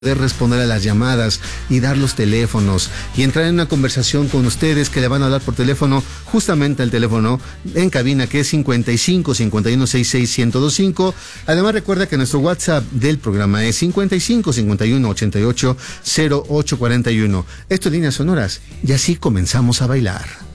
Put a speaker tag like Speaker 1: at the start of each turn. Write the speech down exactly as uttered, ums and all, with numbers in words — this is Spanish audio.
Speaker 1: poder responder a las llamadas y dar los teléfonos y entrar en una conversación con ustedes que le van a hablar por teléfono, justamente al teléfono en cabina que es cincuenta y cinco, cincuenta y uno, sesenta y seis, ciento veinticinco. Además recuerda que nuestro WhatsApp del programa es cincuenta y cinco, cincuenta y uno, ochenta y ocho, cero ocho cuarenta y uno. Esto es Líneas Sonoras y así comenzamos a bailar.